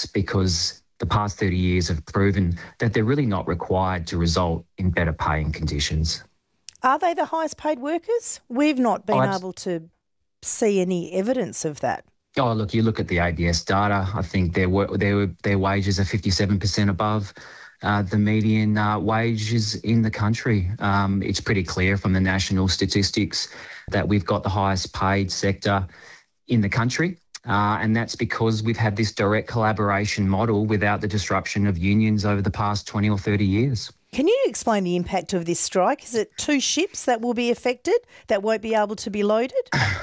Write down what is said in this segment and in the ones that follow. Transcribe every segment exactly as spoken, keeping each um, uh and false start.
that's because the past thirty years have proven that they're really not required to result in better paying conditions. Are they the highest paid workers? We've not been Oh, able to see any evidence of that. Oh, look, you look at the A B S data. I think their work, their their wages are fifty-seven percent above uh, the median uh, wages in the country. Um, it's pretty clear from the national statistics that we've got the highest paid sector in the country. Uh, and that's because we've had this direct collaboration model without the disruption of unions over the past twenty or thirty years. Can you explain the impact of this strike? Is it two ships that will be affected that won't be able to be loaded?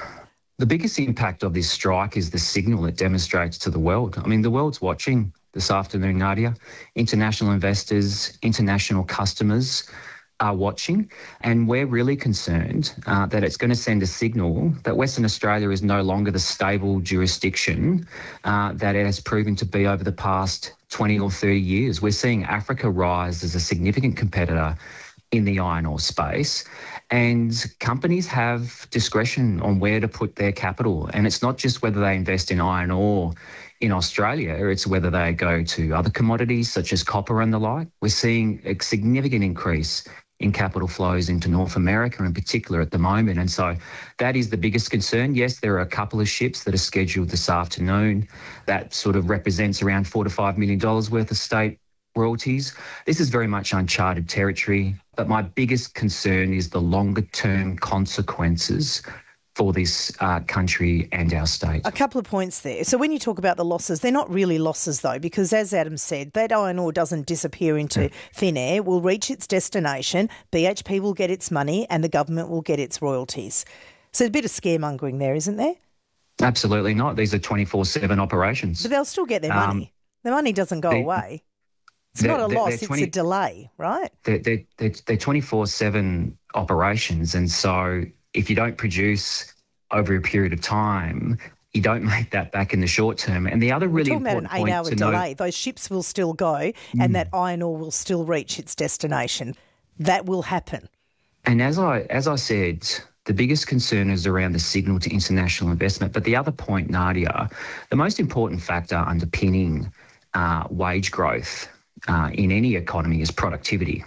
The biggest impact of this strike is the signal it demonstrates to the world. I mean, the world's watching this afternoon, Nadia. International investors, international customers are watching, and we're really concerned uh, that it's going to send a signal that Western Australia is no longer the stable jurisdiction uh, that it has proven to be over the past twenty or thirty years. We're seeing Africa rise as a significant competitor in the iron ore space, and companies have discretion on where to put their capital. And it's not just whether they invest in iron ore in Australia, it's whether they go to other commodities such as copper and the like. We're seeing a significant increase in capital flows into North America in particular at the moment. And so that is the biggest concern. Yes, there are a couple of ships that are scheduled this afternoon. That sort of represents around four to five million dollars worth of state royalties. This is very much uncharted territory, but my biggest concern is the longer term consequences for this uh, country and our state. A couple of points there. So when you talk about the losses, they're not really losses though, because as Adam said, that iron ore doesn't disappear into thin air, will reach its destination, B H P will get its money and the government will get its royalties. So a bit of scaremongering there, isn't there? Absolutely not. These are twenty-four seven operations. But they'll still get their money. Um, the money doesn't go they, away. It's not a they're, loss, they're twenty, it's a delay, right? They're, they're, they're, they're twenty-four seven operations, and so if you don't produce over a period of time, you don't make that back in the short term. And the other really important point to We're talking about an eight-hour delay. Note, those ships will still go mm. and that iron ore will still reach its destination. That will happen. And as I as I said, the biggest concern is around the signal to international investment. But the other point, Nadia, the most important factor underpinning uh, wage growth uh, in any economy is productivity.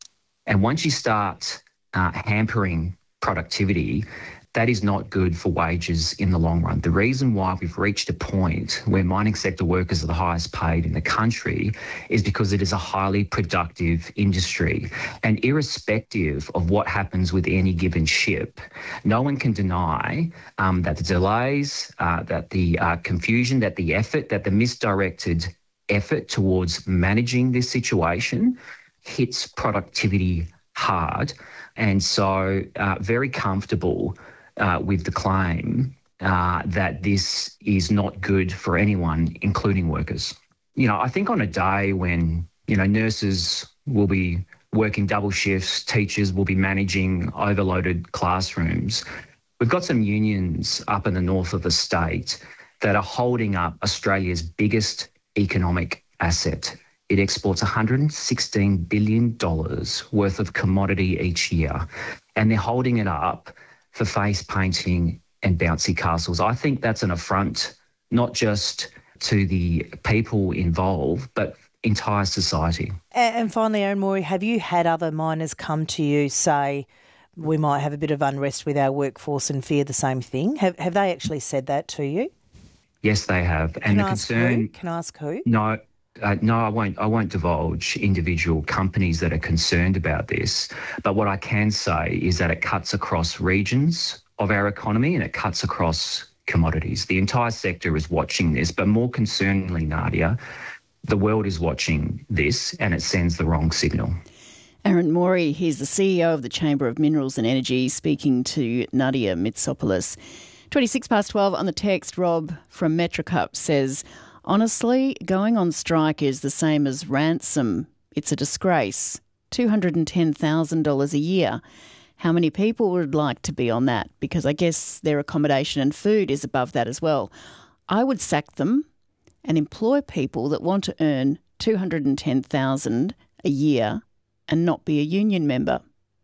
And once you start uh, hampering productivity, that is not good for wages in the long run. The reason why we've reached a point where mining sector workers are the highest paid in the country is because it is a highly productive industry. And irrespective of what happens with any given ship, no one can deny um, that the delays, uh, that the uh, confusion, that the effort, that the misdirected effort towards managing this situation hits productivity hard. And so uh, very comfortable Uh, with the claim uh, that this is not good for anyone, including workers. You know, I think on a day when, you know, nurses will be working double shifts, teachers will be managing overloaded classrooms, we've got some unions up in the north of the state that are holding up Australia's biggest economic asset. It exports one hundred sixteen billion dollars worth of commodity each year, and they're holding it up for face painting and bouncy castles. I think that's an affront, not just to the people involved, but entire society. And finally, Aaron Morey, have you had other miners come to you say, we might have a bit of unrest with our workforce and fear the same thing? Have have they actually said that to you? Yes, they have. Can and I the ask concern who? Can I ask who? No. Uh, no, I won't. I won't divulge individual companies that are concerned about this. But what I can say is that it cuts across regions of our economy and it cuts across commodities. The entire sector is watching this, but more concerningly, Nadia, the world is watching this, and it sends the wrong signal. Aaron Morey, he's the C E O of the Chamber of Minerals and Energy, speaking to Nadia Mitsopoulos. twenty-six past twelve on the text. Rob from Metrocup says, honestly, going on strike is the same as ransom. It's a disgrace. two hundred ten thousand dollars a year. How many people would like to be on that? Because I guess their accommodation and food is above that as well. I would sack them and employ people that want to earn two hundred ten thousand dollars a year and not be a union member.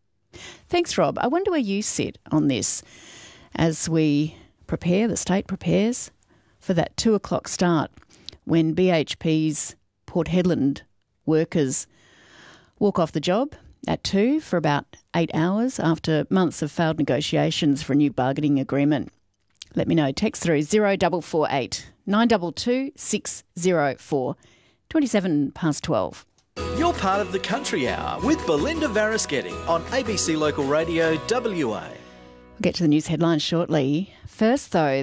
Thanks, Rob. I wonder where you sit on this as we prepare, the state prepares for that two o'clock start. when B H P's Port Hedland workers walk off the job at two for about eight hours after months of failed negotiations for a new bargaining agreement. Let me know. Text through zero four four eight nine two two six zero four. twenty-seven past twelve. You're part of the Country Hour with Belinda Varaschetti on A B C Local Radio W A. We'll get to the news headlines shortly. First, though,